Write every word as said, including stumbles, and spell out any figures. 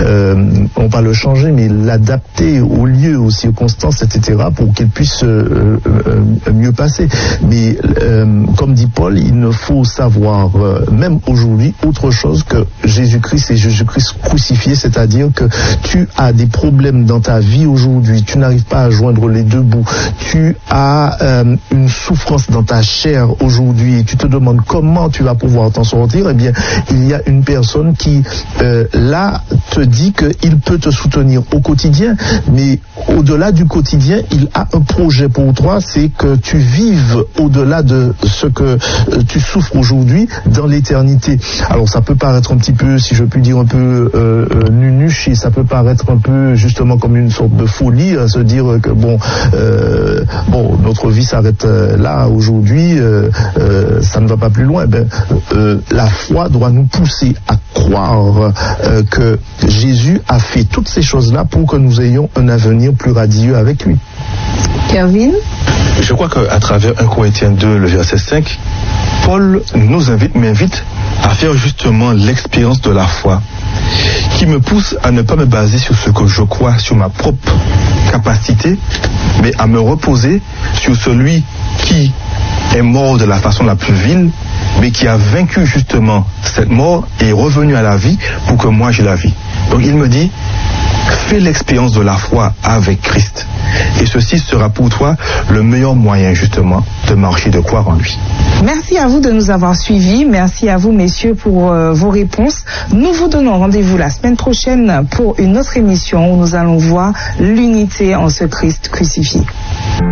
euh, on va le changer, mais l'adapter au lieu, aux circonstances, et cetera, pour qu'il puisse euh, euh, mieux passer. Mais euh, comme dit Paul, il ne faut savoir, euh, même aujourd'hui, autre chose que Jésus-Christ et Jésus-Christ crucifié, c'est-à-dire que tu as des problèmes dans ta vie aujourd'hui, tu n'arrives pas à joindre les deux bouts, tu as euh, une souffrance dans ta chair aujourd'hui et tu te demandes comment tu vas pouvoir t'en sortir. Eh bien, il y a une personne qui euh, là te dit qu'il peut te soutenir au quotidien, mais au-delà du quotidien, il a un projet pour toi, c'est que tu vives au-delà de ce que euh, tu souffres aujourd'hui dans l'éternité. Alors ça peut paraître un petit peu, si je puis dire, un peu euh, euh, nunuche, et ça peut paraître un peu justement comme une sorte de folie, à se dire que bon, euh, bon, notre vie s'arrête là aujourd'hui, euh, euh, ça ne va pas plus loin. Ben, euh, la foi doit nous pousser à croire euh, que Jésus a fait toutes ces choses-là pour que nous ayons un avenir plus radieux avec lui. Kervin? Je crois qu'à travers un Corinthiens deux, le verset cinq, Paul nous invite, m'invite à faire justement l'expérience de la foi, qui me pousse à ne pas me baser sur ce que je crois, sur ma propre capacité, mais à me reposer sur celui qui est mort de la façon la plus vile, mais qui a vaincu justement cette mort et est revenu à la vie pour que moi j'ai la vie. Donc il me dit, fais l'expérience de la foi avec Christ. Et ceci sera pour toi le meilleur moyen justement de marcher, de croire en lui. Merci à vous de nous avoir suivis. Merci à vous, messieurs, pour euh, vos réponses. Nous vous donnons rendez-vous la semaine prochaine pour une autre émission où nous allons voir l'unité en ce Christ crucifié.